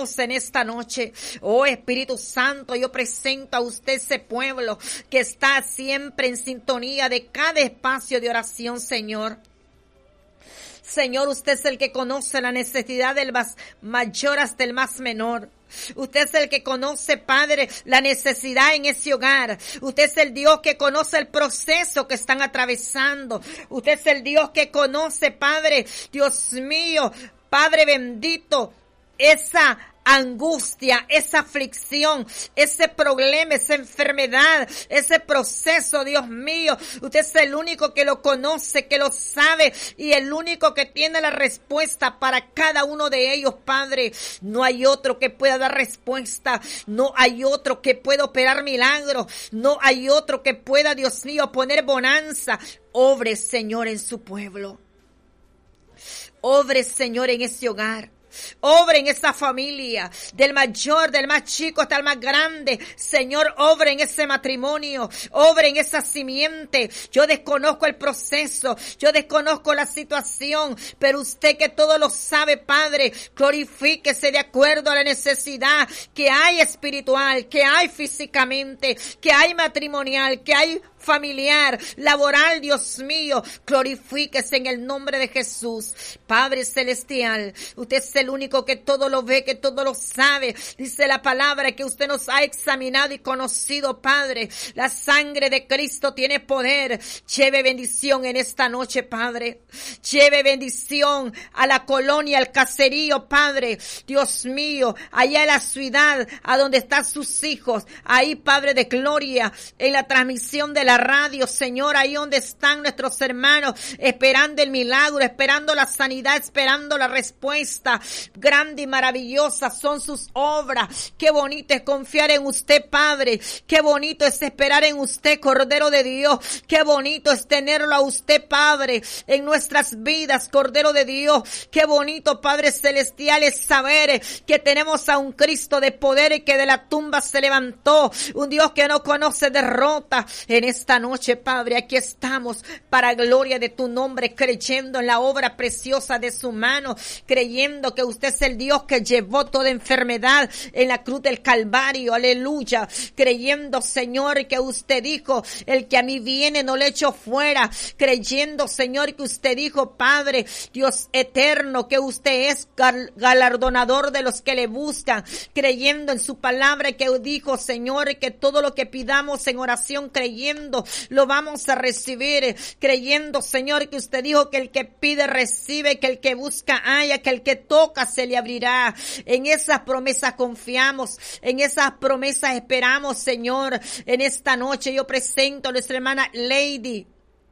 atentos en esta noche. Oh Espíritu Santo, yo presento a usted ese pueblo que está siempre en sintonía de cada espacio de oración, Señor. Señor, usted es el que conoce la necesidad del más mayor hasta el más menor. Usted es el que conoce, Padre, la necesidad en ese hogar. Usted es el Dios que conoce el proceso que están atravesando. Usted es el Dios que conoce, Padre, Dios mío, Padre bendito, esa angustia, esa aflicción, ese problema, esa enfermedad, ese proceso, Dios mío. Usted es el único que lo conoce, que lo sabe y el único que tiene la respuesta para cada uno de ellos, Padre. No hay otro que pueda dar respuesta, no hay otro que pueda operar milagros, no hay otro que pueda, Dios mío, poner bonanza. Obre, Señor, en su pueblo. Obre, Señor, en ese hogar. Obra en esa familia, del mayor, del más chico hasta el más grande. Señor, obra en ese matrimonio, obra en esa simiente. Yo desconozco el proceso, yo desconozco la situación, pero usted que todo lo sabe, Padre, glorifíquese de acuerdo a la necesidad que hay espiritual, que hay físicamente, que hay matrimonial, que hay familiar, laboral, Dios mío. Glorifíquese en el nombre de Jesús. Padre celestial, usted es el único que todo lo ve, que todo lo sabe. Dice la palabra que usted nos ha examinado y conocido, Padre. La sangre de Cristo tiene poder. Lleve bendición en esta noche, Padre. Lleve bendición a la colonia, al caserío, Padre. Dios mío, allá en la ciudad, a donde están sus hijos. Ahí, Padre de gloria, en la transmisión de la radio, Señor, ahí donde están nuestros hermanos, esperando el milagro, esperando la sanidad, esperando la respuesta. Grande y maravillosa son sus obras. Qué bonito es confiar en usted, Padre. Qué bonito es esperar en usted, Cordero de Dios. Qué bonito es tenerlo a usted, Padre, en nuestras vidas, Cordero de Dios. Qué bonito, Padre celestial, es saber que tenemos a un Cristo de poder y que de la tumba se levantó. Un Dios que no conoce derrota. En esta noche, Padre, aquí estamos para gloria de tu nombre, creyendo en la obra preciosa de su mano, creyendo que usted es el Dios que llevó toda enfermedad en la cruz del Calvario, aleluya, creyendo, Señor, que usted dijo, el que a mí viene no le echo fuera, creyendo, Señor, que usted dijo, Padre, Dios eterno, que usted es galardonador de los que le buscan, creyendo en su palabra que dijo, Señor, que todo lo que pidamos en oración, creyendo, lo vamos a recibir, creyendo, Señor, que usted dijo que el que pide recibe, que el que busca halla, que el que toca se le abrirá. En esas promesas confiamos, en esas promesas esperamos, Señor. En esta noche yo presento a nuestra hermana Lady,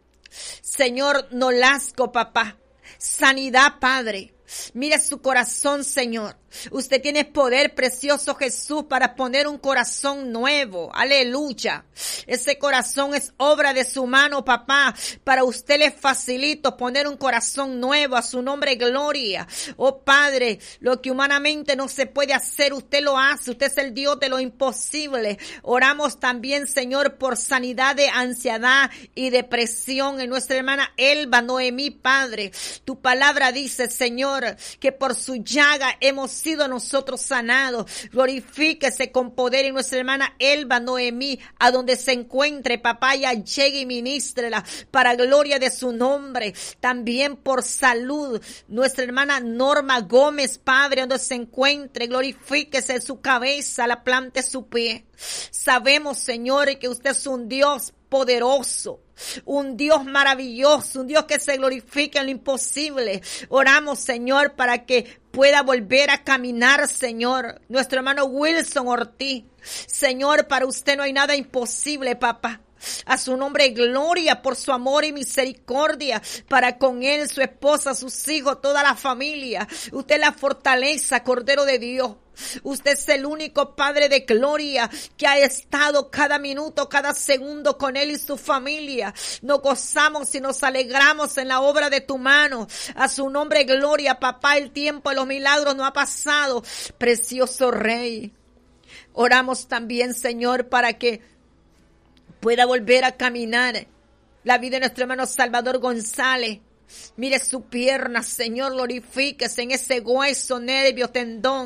Señor Nolasco, papá, sanidad, Padre. Mire su corazón, Señor. Usted tiene poder, precioso Jesús, para poner un corazón nuevo. Aleluya. Ese corazón es obra de su mano, papá. Para usted le facilito poner un corazón nuevo, a su nombre gloria. Oh Padre, lo que humanamente no se puede hacer, usted lo hace. Usted es el Dios de lo imposible. Oramos también, Señor, por sanidad de ansiedad y depresión en nuestra hermana Elba Noemí, Padre. Tu palabra dice, Señor, que por su llaga hemos sido nosotros sanados. Glorifíquese con poder en nuestra hermana Elba Noemí, a donde se encuentre, papá, ya llegue y ministrela para gloria de su nombre. También por salud, nuestra hermana Norma Gómez, Padre, donde se encuentre, glorifíquese en su cabeza, la planta de su pie. Sabemos, Señor, que usted es un Dios poderoso, un Dios maravilloso, un Dios que se glorifica en lo imposible. Oramos, Señor, para que pueda volver a caminar, Señor, nuestro hermano Wilson Ortiz. Señor, para usted no hay nada imposible, papá. A su nombre gloria por su amor y misericordia para con él, su esposa, sus hijos, toda la familia. Usted es la fortaleza, Cordero de Dios. Usted es el único Padre de gloria que ha estado cada minuto, cada segundo con él y su familia. Nos gozamos y nos alegramos en la obra de tu mano. A su nombre gloria, papá, el tiempo de los milagros no ha pasado. Precioso Rey. Oramos también, Señor, para que pueda volver a caminar la vida de nuestro hermano Salvador González. Mire su pierna, Señor, glorifíquese en ese hueso, nervio, tendón.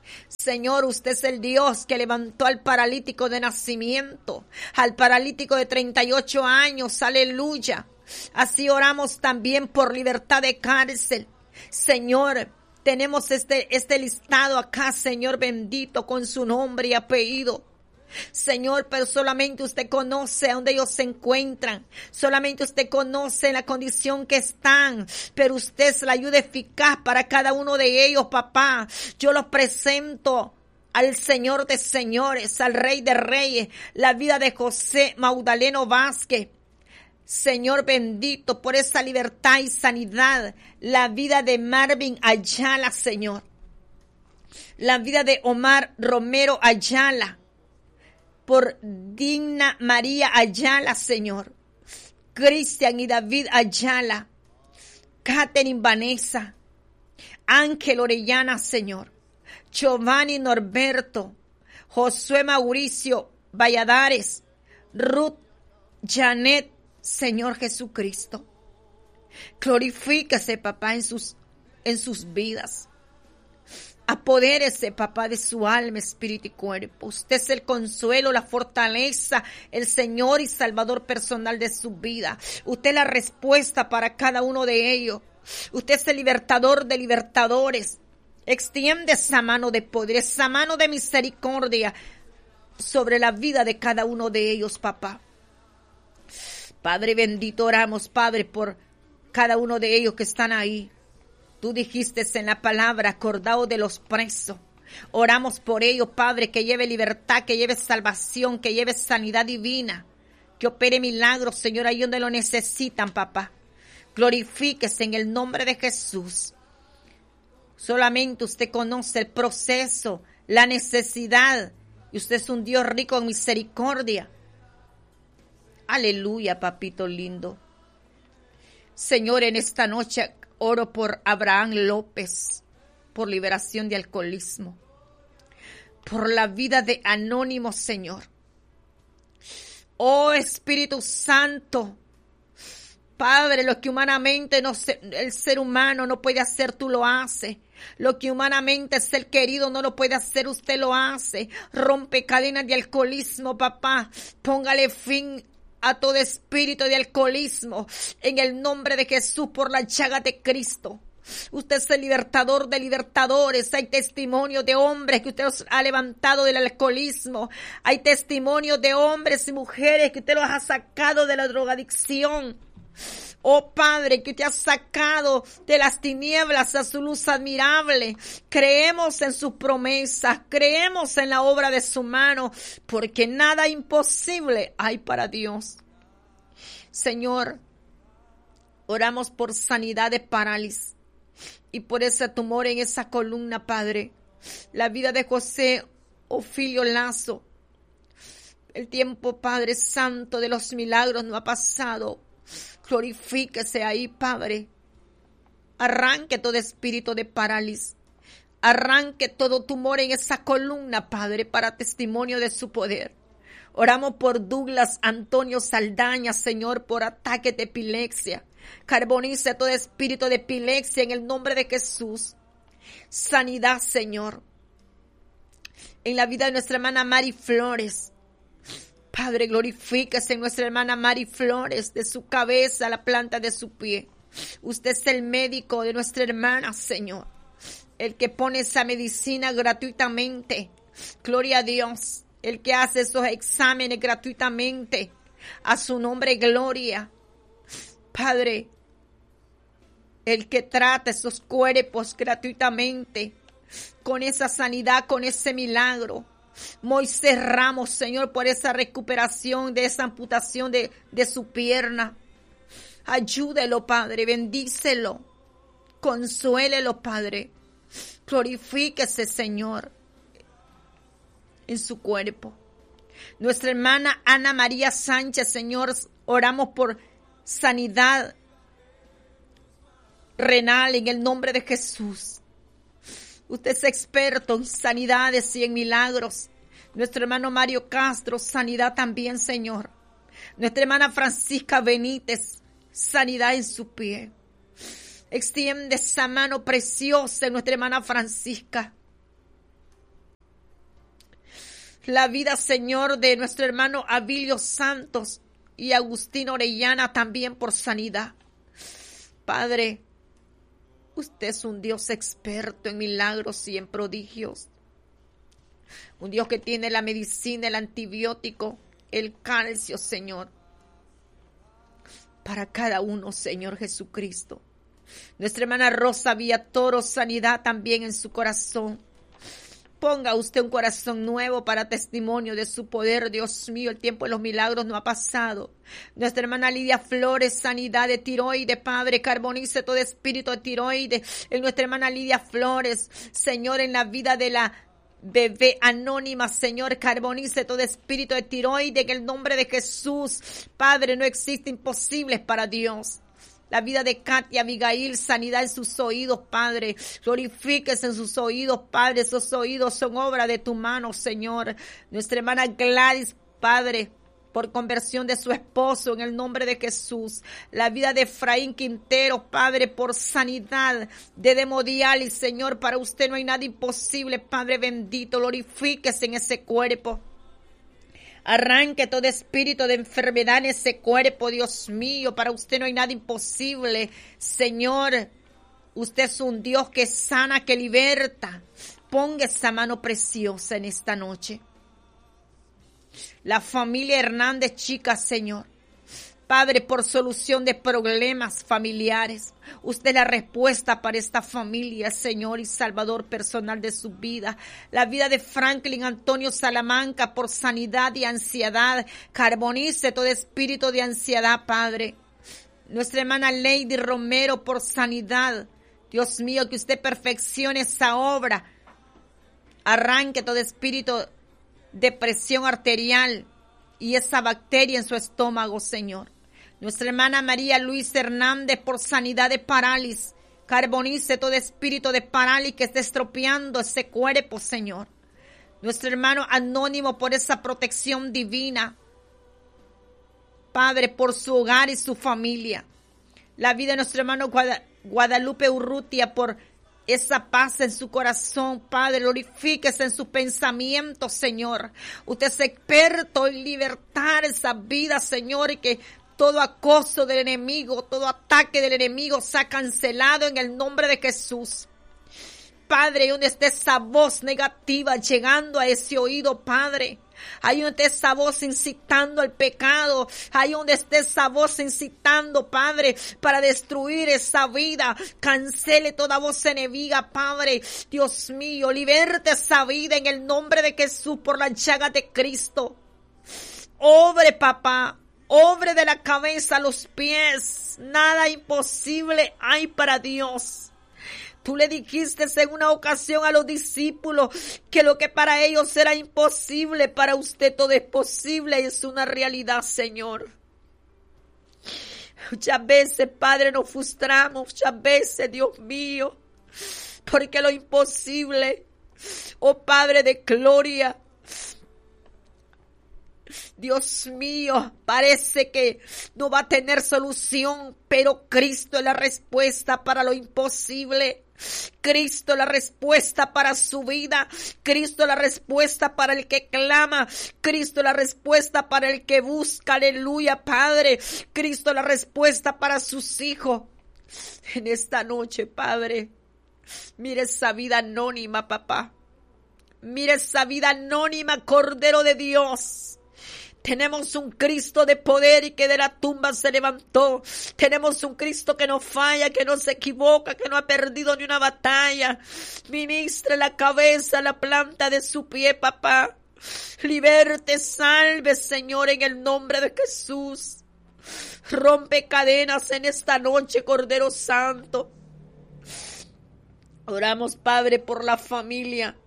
Señor, usted es el Dios que levantó al paralítico de nacimiento, al paralítico de 38 años, aleluya. Así oramos también por libertad de cárcel. Señor, tenemos este listado acá, Señor bendito, con su nombre y apellido. Señor, pero solamente usted conoce a dónde ellos se encuentran. Solamente usted conoce la condición que están. Pero usted es la ayuda eficaz para cada uno de ellos, papá. Yo los presento al Señor de señores, al Rey de reyes, la vida de José Magdaleno Vázquez. Señor bendito, por esa libertad y sanidad, la vida de Marvin Ayala, Señor. La vida de Omar Romero Ayala. Por Digna María Ayala, Señor. Cristian y David Ayala. Catherine Vanessa. Ángel Orellana, Señor. Giovanni Norberto. Josué Mauricio Valladares. Ruth Janet, Señor Jesucristo. Glorifíquese, papá, en sus vidas. Apodérese, papá, de su alma, espíritu y cuerpo. Usted es el consuelo, la fortaleza, el Señor y Salvador personal de su vida. Usted es la respuesta para cada uno de ellos. Usted es el libertador de libertadores. Extiende esa mano de poder, esa mano de misericordia sobre la vida de cada uno de ellos, papá. Padre bendito, oramos, Padre, por cada uno de ellos que están ahí. Tú dijiste en la palabra, acordaos de los presos. Oramos por ellos, Padre, que lleve libertad, que lleve salvación, que lleve sanidad divina, que opere milagros, Señor, ahí donde lo necesitan, papá. Glorifíquese en el nombre de Jesús. Solamente usted conoce el proceso, la necesidad, y usted es un Dios rico en misericordia. Aleluya, papito lindo. Señor, en esta noche oro por Abraham López, por liberación de alcoholismo, por la vida de Anónimo, Señor. Oh Espíritu Santo, Padre, lo que humanamente el ser humano no puede hacer, tú lo haces. Lo que humanamente el ser querido no lo puede hacer, usted lo hace. Rompe cadenas de alcoholismo, papá. Póngale fin a todo espíritu de alcoholismo en el nombre de Jesús, por la llaga de Cristo. Usted es el libertador de libertadores. Hay testimonios de hombres que usted los ha levantado del alcoholismo. Hay testimonios de hombres y mujeres que usted los ha sacado de la drogadicción. Oh Padre, que te has sacado de las tinieblas a su luz admirable. Creemos en sus promesas, creemos en la obra de su mano, porque nada imposible hay para Dios. Señor, oramos por sanidad de parálisis y por ese tumor en esa columna, Padre. La vida de José Ofilio Lazo. El tiempo, Padre Santo, de los milagros no ha pasado. Glorifíquese ahí, Padre. Arranque todo espíritu de parálisis. Arranque todo tumor en esa columna, Padre, para testimonio de su poder. Oramos por Douglas Antonio Saldaña, Señor, por ataque de epilepsia. Carbonice todo espíritu de epilepsia en el nombre de Jesús. Sanidad, Señor. En la vida de nuestra hermana Mari Flores. Padre, glorifíquese en nuestra hermana Mari Flores, de su cabeza a la planta de su pie. Usted es el médico de nuestra hermana, Señor. El que pone esa medicina gratuitamente. Gloria a Dios. El que hace esos exámenes gratuitamente. A su nombre, gloria. Padre, el que trata esos cuerpos gratuitamente. Con esa sanidad, con ese milagro. Moisés Ramos, Señor, por esa recuperación de esa amputación de su pierna. Ayúdelo, Padre, bendícelo. Consuélelo, Padre. Glorifíquese, Señor, en su cuerpo. Nuestra hermana Ana María Sánchez, Señor, oramos por sanidad renal en el nombre de Jesús. Usted es experto en sanidades y en milagros. Nuestro hermano Mario Castro, sanidad también, Señor. Nuestra hermana Francisca Benítez, sanidad en su pie. Extiende esa mano preciosa en nuestra hermana Francisca. La vida, Señor, de nuestro hermano Abilio Santos y Agustín Orellana también por sanidad. Padre, usted es un Dios experto en milagros y en prodigios. Un Dios que tiene la medicina, el antibiótico, el calcio, Señor. Para cada uno, Señor Jesucristo. Nuestra hermana Rosa Villatoro, sanidad también en su corazón. Ponga usted un corazón nuevo para testimonio de su poder, Dios mío. El tiempo de los milagros no ha pasado. Nuestra hermana Lidia Flores, sanidad de tiroides, Padre, carbonice todo espíritu de tiroides. En nuestra hermana Lidia Flores, Señor, en la vida de la bebé anónima, Señor, carbonice todo espíritu de tiroides. En el nombre de Jesús, Padre, no existe imposibles para Dios. La vida de Katia Abigail, sanidad en sus oídos, Padre. Glorifíquese en sus oídos, Padre. Esos oídos son obra de tu mano, Señor. Nuestra hermana Gladys, Padre, por conversión de su esposo, en el nombre de Jesús. La vida de Efraín Quintero, Padre, por sanidad de hemodiálisis, Señor. Para usted no hay nada imposible, Padre bendito. Glorifíquese en ese cuerpo. Arranque todo espíritu de enfermedad en ese cuerpo, Dios mío. Para usted no hay nada imposible, Señor. Usted es un Dios que sana, que liberta. Ponga esa mano preciosa en esta noche. La familia Hernández, chicas, Señor. Padre, por solución de problemas familiares. Usted es la respuesta para esta familia, Señor, y Salvador personal de su vida. La vida de Franklin Antonio Salamanca por sanidad y ansiedad. Carbonice todo espíritu de ansiedad, Padre. Nuestra hermana Lady Romero por sanidad. Dios mío, que usted perfeccione esa obra. Arranque todo espíritu de presión arterial y esa bacteria en su estómago, Señor. Nuestra hermana María Luis Hernández por sanidad de parálisis. Carbonice todo espíritu de parálisis que esté estropeando ese cuerpo, Señor. Nuestro hermano Anónimo por esa protección divina. Padre, por su hogar y su familia. La vida de nuestro hermano Guadalupe Urrutia por esa paz en su corazón, Padre. Glorifíquese en sus pensamientos, Señor. Usted es experto en libertar esa vida, Señor, y que todo acoso del enemigo, todo ataque del enemigo sea cancelado en el nombre de Jesús. Padre, donde esté esa voz negativa llegando a ese oído, Padre. Ahí donde esté esa voz incitando al pecado. Ahí donde esté esa voz incitando, Padre, para destruir esa vida. Cancele toda voz enemiga, Padre. Dios mío, liberte esa vida en el nombre de Jesús por la llaga de Cristo. Obre, papá. Obre de la cabeza a los pies. Nada imposible hay para Dios. Tú le dijiste en una ocasión a los discípulos que lo que para ellos era imposible, para usted todo es posible y es una realidad, Señor. Muchas veces, Padre, nos frustramos, muchas veces, Dios mío, porque lo imposible, oh Padre de gloria, Dios mío, parece que no va a tener solución, pero Cristo es la respuesta para lo imposible. Cristo es la respuesta para su vida. Cristo es la respuesta para el que clama. Cristo es la respuesta para el que busca. Aleluya, Padre. Cristo es la respuesta para sus hijos. En esta noche, Padre, mire esa vida anónima, papá. Mire esa vida anónima, Cordero de Dios. Tenemos un Cristo de poder y que de la tumba se levantó. Tenemos un Cristo que no falla, que no se equivoca, que no ha perdido ni una batalla. Ministre la cabeza, la planta de su pie, papá. Liberte, salve, Señor, en el nombre de Jesús. Rompe cadenas en esta noche, Cordero Santo. Oramos, Padre, por la familia.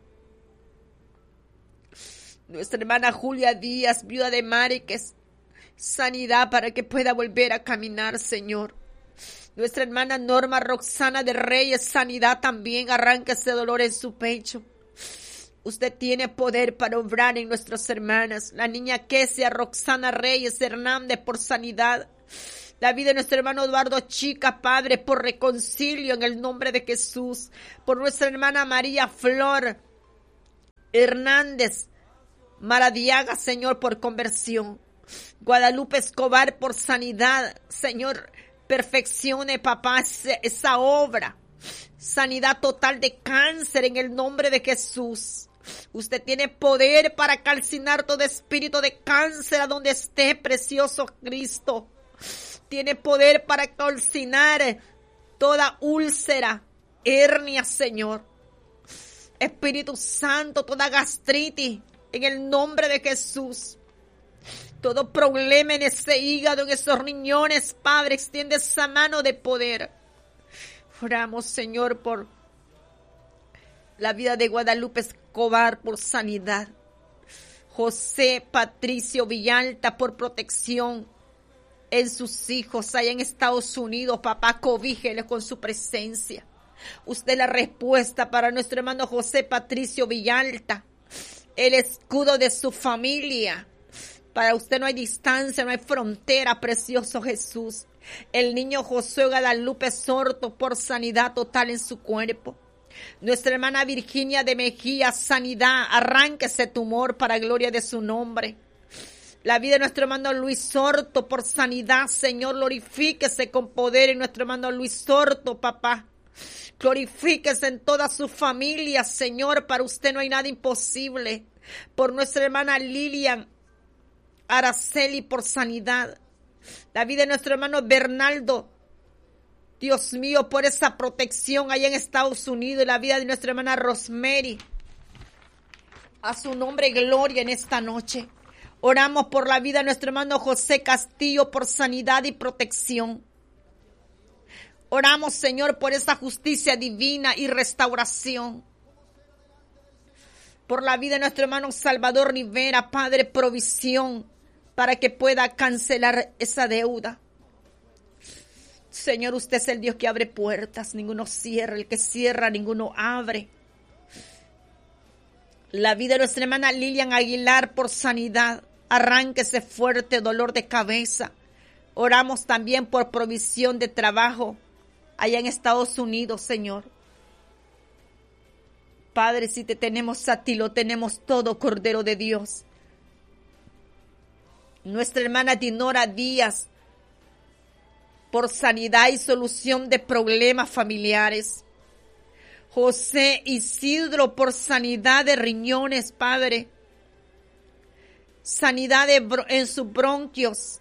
Nuestra hermana Julia Díaz, viuda de Máriquez, sanidad para que pueda volver a caminar, Señor. Nuestra hermana Norma Roxana de Reyes, sanidad también, arranca ese dolor en su pecho. Usted tiene poder para obrar en nuestras hermanas. La niña Kesia Roxana Reyes Hernández por sanidad. La vida de nuestro hermano Eduardo Chica, Padre, por reconcilio en el nombre de Jesús. Por nuestra hermana María Flor Hernández, Maradiaga, Señor, por conversión. Guadalupe Escobar por sanidad. Señor, perfeccione, papá, esa obra. Sanidad total de cáncer en el nombre de Jesús. Usted tiene poder para calcinar todo espíritu de cáncer a donde esté, precioso Cristo. Tiene poder para calcinar toda úlcera, hernia, Señor. Espíritu Santo, toda gastritis, en el nombre de Jesús. Todo problema en ese hígado, en esos riñones, Padre, extiende esa mano de poder. Oramos, Señor, por la vida de Guadalupe Escobar, por sanidad. José Patricio Villalta, por protección en sus hijos allá en Estados Unidos. Papá, cobíjele con su presencia. Usted la respuesta para nuestro hermano José Patricio Villalta, el escudo de su familia. Para usted no hay distancia, no hay frontera, precioso Jesús. El niño Josué Guadalupe Sorto por sanidad total en su cuerpo. Nuestra hermana Virginia de Mejía, sanidad, arranque ese tumor para gloria de su nombre. La vida de nuestro hermano Luis Sorto por sanidad, Señor, glorifíquese con poder en nuestro hermano Luis Sorto, papá. Glorifíquese en toda su familia, Señor, para usted no hay nada imposible. Por nuestra hermana Lilian Araceli por sanidad. La vida de nuestro hermano Bernaldo, Dios mío, por esa protección allá en Estados Unidos. Y la vida de nuestra hermana Rosemary. A su nombre, gloria en esta noche. Oramos por la vida de nuestro hermano José Castillo por sanidad y protección. Oramos, Señor, por esa justicia divina y restauración. Por la vida de nuestro hermano Salvador Rivera, Padre, provisión para que pueda cancelar esa deuda. Señor, usted es el Dios que abre puertas, ninguno cierra, el que cierra, ninguno abre. La vida de nuestra hermana Lilian Aguilar por sanidad, arránquese fuerte dolor de cabeza. Oramos también por provisión de trabajo allá en Estados Unidos, Señor. Padre, si te tenemos a ti, lo tenemos todo, Cordero de Dios. Nuestra hermana Dinora Díaz, por sanidad y solución de problemas familiares. José Isidro, por sanidad de riñones, Padre. Sanidad en sus bronquios.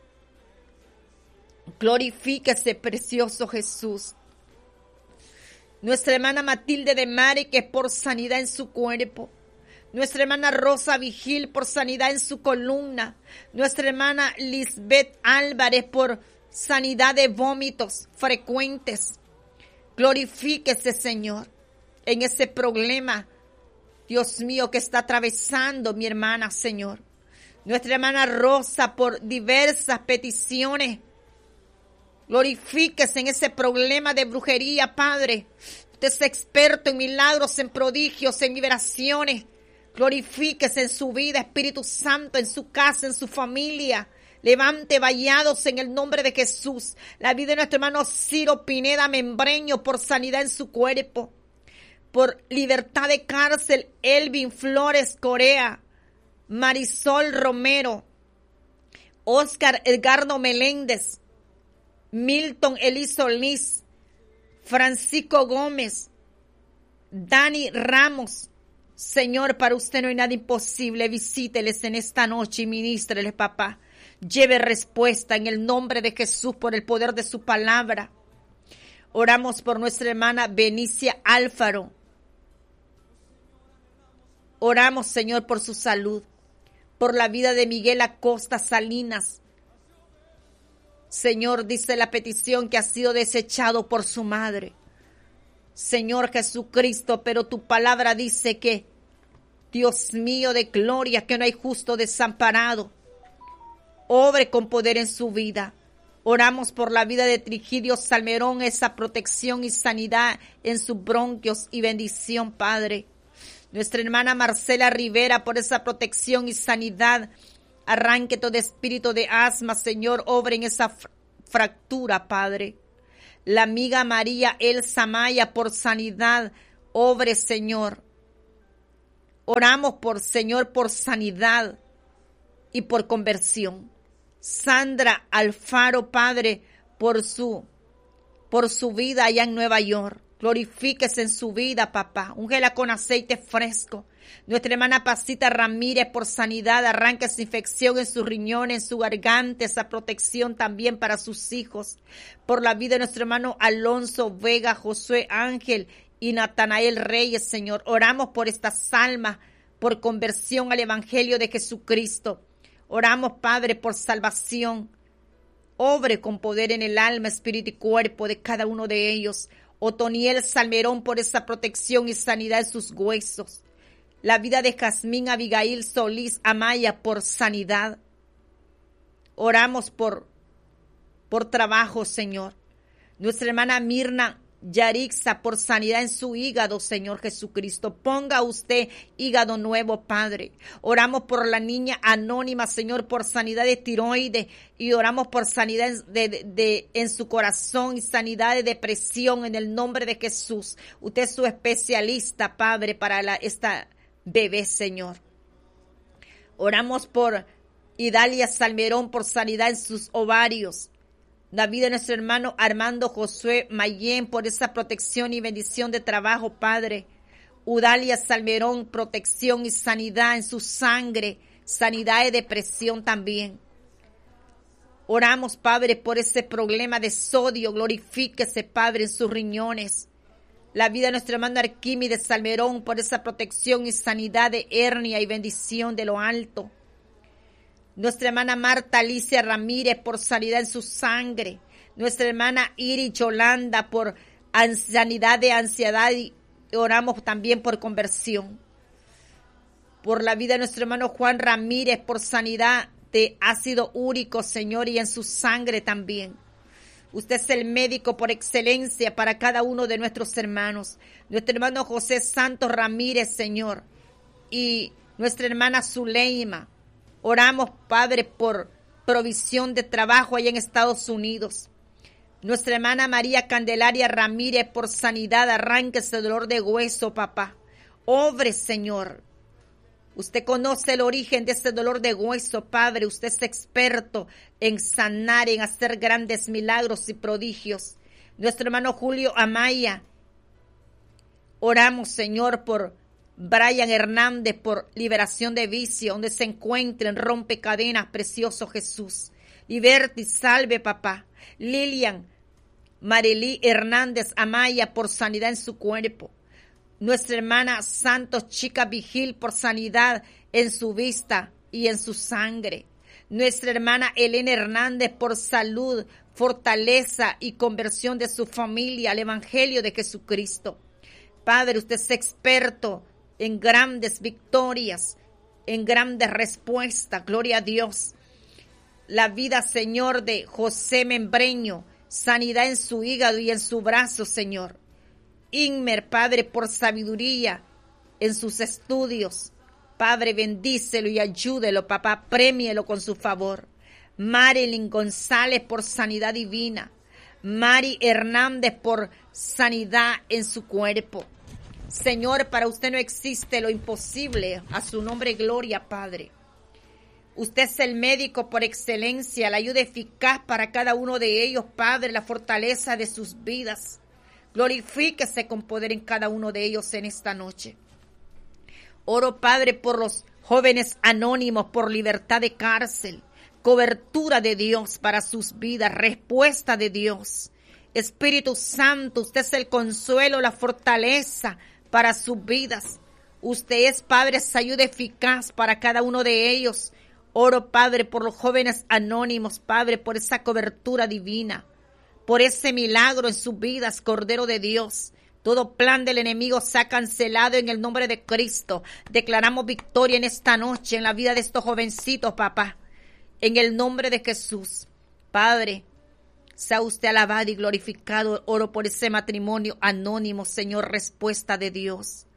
Glorifíquese, precioso Jesús. Nuestra hermana Matilde de Mari, que es por sanidad en su cuerpo. Nuestra hermana Rosa Vigil, por sanidad en su columna. Nuestra hermana Lisbeth Álvarez, por sanidad de vómitos frecuentes. Glorifíquese, Señor, en ese problema, Dios mío, que está atravesando mi hermana, Señor. Nuestra hermana Rosa, por diversas peticiones. Glorifíquese en ese problema de brujería, Padre. Usted es experto en milagros, en prodigios, en liberaciones. Glorifíquese en su vida, Espíritu Santo, en su casa, en su familia. Levante vallados en el nombre de Jesús. La vida de nuestro hermano Ciro Pineda Membreño por sanidad en su cuerpo. Por libertad de cárcel, Elvin Flores Corea. Marisol Romero. Oscar Edgardo Meléndez. Milton Eliso Liz. Francisco Gómez. Dani Ramos. Señor, para usted no hay nada imposible. Visíteles en esta noche y ministreles, papá. Lleve respuesta en el nombre de Jesús por el poder de su palabra. Oramos por nuestra hermana Benicia Alfaro. Oramos, Señor, por su salud. Por la vida de Miguel Acosta Salinas. Señor, dice la petición que ha sido desechado por su madre. Señor Jesucristo, pero tu palabra dice que, Dios mío de gloria, que no hay justo desamparado. Obre con poder en su vida. Oramos por la vida de Trigidio Salmerón, esa protección y sanidad en sus bronquios y bendición, Padre. Nuestra hermana Marcela Rivera, por esa protección y sanidad. Arranque todo espíritu de asma, Señor, obre en esa fractura, Padre. La amiga María Elsa Maya, por sanidad, obre, Señor. Oramos por Señor, por sanidad y por conversión. Sandra Alfaro, Padre, por su vida allá en Nueva York. Glorifíquese en su vida, papá. Úngela con aceite fresco. Nuestra hermana Pasita Ramírez, por sanidad, arranca esa infección en sus riñones, en su garganta, esa protección también para sus hijos. Por la vida de nuestro hermano Alonso Vega, Josué Ángel y Natanael Reyes, Señor. Oramos por estas almas, por conversión al Evangelio de Jesucristo. Oramos, Padre, por salvación. Obre con poder en el alma, espíritu y cuerpo de cada uno de ellos. Otoniel Salmerón, por esa protección y sanidad en sus huesos. La vida de Jazmín Abigail Solís Amaya, por sanidad. Oramos por trabajo, Señor. Nuestra hermana Mirna Yarixa, por sanidad en su hígado, Señor Jesucristo. Ponga usted hígado nuevo, Padre. Oramos por la niña anónima, Señor, por sanidad de tiroides. Y oramos por sanidad en su corazón y sanidad de depresión en el nombre de Jesús. Usted es su especialista, Padre, para esta bebé, Señor. Oramos por Idalia Salmerón, por sanidad en sus ovarios. La vida de nuestro hermano Armando Josué Mayén, por esa protección y bendición de trabajo, Padre. Udalia Salmerón, protección y sanidad en su sangre, sanidad de depresión también. Oramos, Padre, por ese problema de sodio. Glorifíquese, Padre, en sus riñones. La vida de nuestro hermano Arquímedes Salmerón, por esa protección y sanidad de hernia y bendición de lo alto. Nuestra hermana Marta Alicia Ramírez, por sanidad en su sangre. Nuestra hermana Iris Yolanda, por sanidad de ansiedad, y oramos también por conversión. Por la vida de nuestro hermano Juan Ramírez, por sanidad de ácido úrico, Señor, y en su sangre también. Usted es el médico por excelencia para cada uno de nuestros hermanos. Nuestro hermano José Santos Ramírez, Señor, y nuestra hermana Zuleima. Oramos, Padre, por provisión de trabajo allá en Estados Unidos. Nuestra hermana María Candelaria Ramírez, por sanidad, arranque ese dolor de hueso, papá. Obre, Señor. Usted conoce el origen de ese dolor de hueso, Padre. Usted es experto en sanar, en hacer grandes milagros y prodigios. Nuestro hermano Julio Amaya. Oramos, Señor, por Brian Hernández, por liberación de vicio, donde se encuentren, rompe cadenas, precioso Jesús. Liberte y salve, papá. Lilian Marily Hernández Amaya, por sanidad en su cuerpo. Nuestra hermana Santos Chica Vigil, por sanidad en su vista y en su sangre. Nuestra hermana Elena Hernández, por salud, fortaleza y conversión de su familia al Evangelio de Jesucristo. Padre, usted es experto en grandes victorias, en grandes respuestas. Gloria a Dios. La vida, Señor, de José Membreño, sanidad en su hígado y en su brazo, Señor. Inmer, Padre, por sabiduría en sus estudios. Padre, bendícelo y ayúdelo, papá, prémielo con su favor. Marilyn González, por sanidad divina. Mari Hernández, por sanidad en su cuerpo. Señor, para usted no existe lo imposible. A su nombre, gloria, Padre. Usted es el médico por excelencia, la ayuda eficaz para cada uno de ellos, Padre, la fortaleza de sus vidas. Glorifíquese con poder en cada uno de ellos en esta noche. Oro, Padre, por los jóvenes anónimos, por libertad de cárcel, cobertura de Dios para sus vidas, respuesta de Dios. Espíritu Santo, usted es el consuelo, la fortaleza para sus vidas. Usted es, Padre, esa ayuda eficaz para cada uno de ellos. Oro, Padre, por los jóvenes anónimos, Padre, por esa cobertura divina, por ese milagro en sus vidas, Cordero de Dios. Todo plan del enemigo se ha cancelado en el nombre de Cristo. Declaramos victoria en esta noche en la vida de estos jovencitos, papá. En el nombre de Jesús. Padre, sea usted alabado y glorificado. Oro por ese matrimonio anónimo, Señor, respuesta de Dios.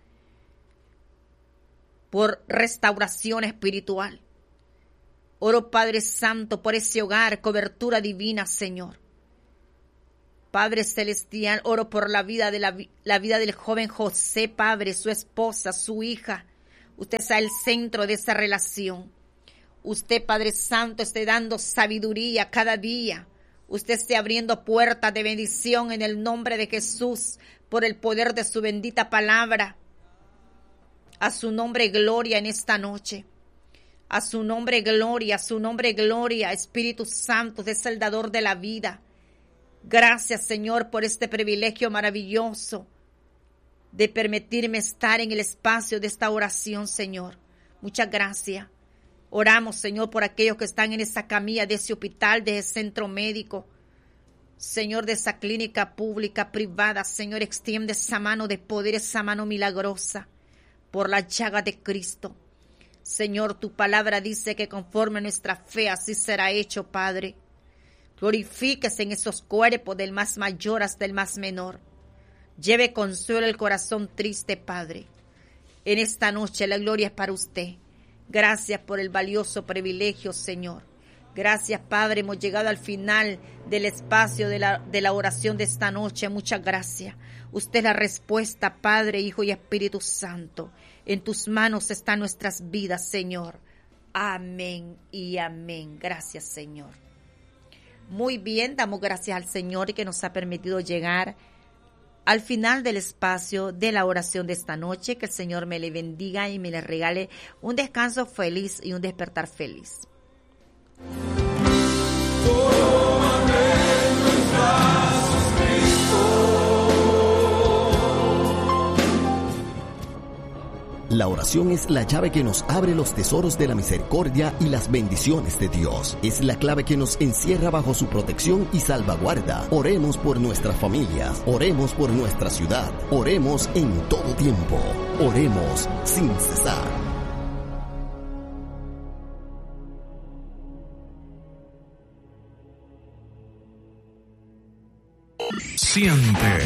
Por restauración espiritual. Oro, Padre Santo, por ese hogar, cobertura divina, Señor. Padre Celestial, oro por la vida de la vida del joven José, Padre, su esposa, su hija. Usted sea el centro de esa relación. Usted, Padre Santo, esté dando sabiduría cada día. Usted esté abriendo puertas de bendición en el nombre de Jesús, por el poder de su bendita palabra. A su nombre gloria en esta noche. A su nombre gloria, a su nombre gloria, Espíritu Santo, de Salvador de la vida. Gracias, Señor, por este privilegio maravilloso de permitirme estar en el espacio de esta oración, Señor. Muchas gracias. Oramos, Señor, por aquellos que están en esa camilla de ese hospital, de ese centro médico. Señor, de esa clínica pública, privada. Señor, extiende esa mano de poder, esa mano milagrosa, por la llaga de Cristo. Señor, tu palabra dice que conforme a nuestra fe así será hecho, Padre. Glorifíquese en esos cuerpos del más mayor hasta el más menor. Lleve consuelo el corazón triste, Padre. En esta noche la gloria es para usted. Gracias por el valioso privilegio, Señor. Gracias, Padre. Hemos llegado al final del espacio de la oración de esta noche. Muchas gracias. Usted es la respuesta, Padre, Hijo y Espíritu Santo. En tus manos están nuestras vidas, Señor. Amén y amén. Gracias, Señor. Muy bien, damos gracias al Señor que nos ha permitido llegar al final del espacio de la oración de esta noche. Que el Señor me le bendiga y me le regale un descanso feliz y un despertar feliz. La oración es la llave que nos abre los tesoros de la misericordia y las bendiciones de Dios. Es la clave que nos encierra bajo su protección y salvaguarda. Oremos por nuestras familias. Oremos por nuestra ciudad. Oremos en todo tiempo. Oremos sin cesar. Siente